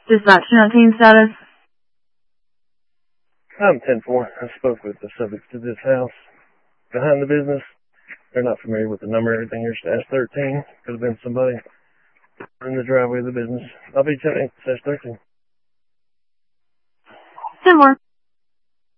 Dispatch 219 status. I'm 10-4. I spoke with the subjects to this house behind the business. They're not familiar with the number or anything. Here's S13. Could have been somebody in the driveway of the business. I'll be 10-13. 10 more.